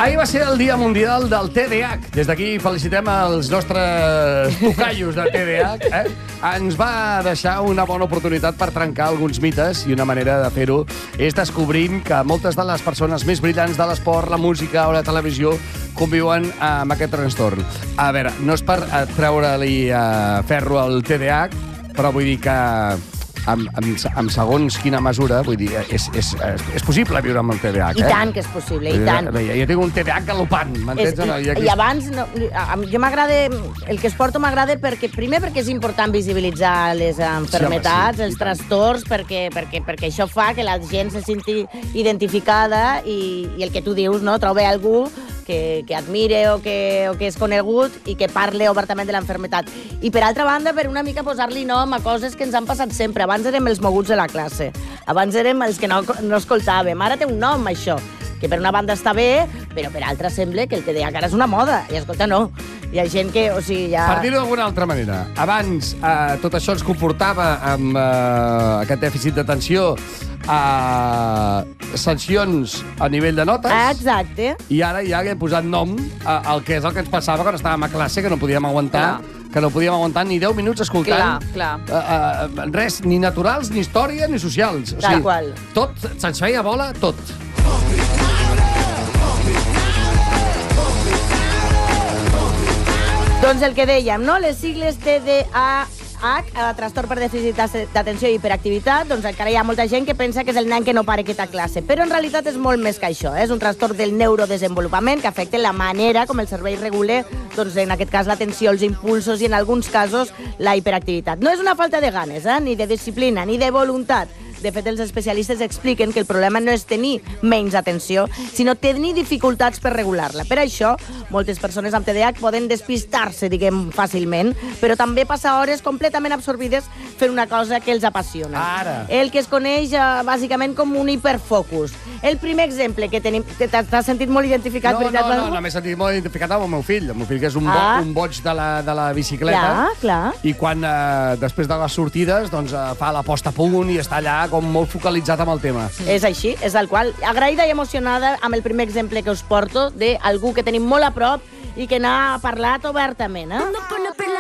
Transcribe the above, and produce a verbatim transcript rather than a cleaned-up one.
Ahir va ser el Dia Mundial del T D A H. Des d'aquí felicitem els nostres tocallos de T D A H. Eh? Ens va deixar una bona oportunitat per trencar alguns mites, i una manera de fer-ho és descobrint que moltes de les persones més brillants de l'esport, la música o la televisió conviuen amb aquest trastorn. A veure, no és per treure-li uh, ferro al T D A H, però vull dir que amb, amb, amb segons quina mesura, vull dir, és, és, és possible viure amb el T D A H, I eh? tant que és possible, i tant. Jo, jo tinc un T D A H galopant, m'entens o no? I, I abans, no, jo m'agrada, el que es porto m'agrada perquè, primer perquè és important visibilitzar les enfermetats, sí, home, sí, els trastorns, perquè, perquè, perquè això fa que la gent se senti identificada i, i el que tu dius, no? Trobe algú que, que admire o que, o que és conegut i que parle obertament de l'enfermetat. I per altra banda, per una mica posar-li nom a coses que ens han passat sempre. Abans érem els moguts de la classe. Abans érem els que no, no escoltàvem. Ara té un nom, això, que per una banda està bé, però per altra sembla que el T D A H ara és una moda. I escolta, no. Hi ha gent que, o sigui, ja... Per dir-ho d'alguna altra manera, abans eh, tot això ens comportava amb eh, aquest dèficit d'atenció a sancions a nivell de notes. Exacte. I ara ja hem posat nom al que és el que ens passava quan estàvem a classe, que no podíem aguantar, clar. que no podíem aguantar ni deu minuts escoltant clar, clar. Uh, uh, res, ni naturals, ni història, ni socials. O Tal sigui, qual. Tot, se'ns feia bola, tot. Doncs el que dèiem, no? Les sigles T D A H, trastorn per dèficit d'atenció i hiperactivitat, doncs encara hi ha molta gent que pensa que és el nen que no para quieta classe, però en realitat és molt més que això. És un trastorn del neurodesenvolupament que afecta la manera com el cervell regula, doncs en aquest cas l'atenció, els impulsos i en alguns casos la hiperactivitat. No és una falta de ganes, eh? Ni de disciplina, ni de voluntat. De fet, els especialistes expliquen que el problema no és tenir menys atenció, sinó tenir dificultats per regular-la. Per això, moltes persones amb T D A H poden despistar-se, diguem, fàcilment, però també passar hores completament absorbides fent una cosa que els apassiona. Ara. El que es coneix, eh, bàsicament, com un hiperfocus. El primer exemple que tenim... T'has sentit molt identificat? No, veritat, no, no, no m'he sentit molt identificat amb el meu fill. El meu fill, que és un, bo, ah. un boig de la, de la bicicleta. Clar, clar. I quan, eh, després de les sortides, doncs, eh, fa la posta a punt i està allà com molt focalitzat amb el tema. És així, és el qual. Agraïda i emocionada amb el primer exemple que us porto d'algú que tenim molt a prop i que n'ha parlat obertament, eh?